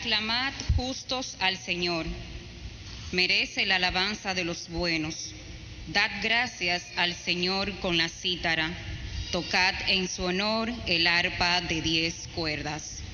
Aclamad justos al Señor. Merece la alabanza de los buenos. Dad gracias al Señor con la cítara. Tocad en su honor el arpa de 10 cuerdas.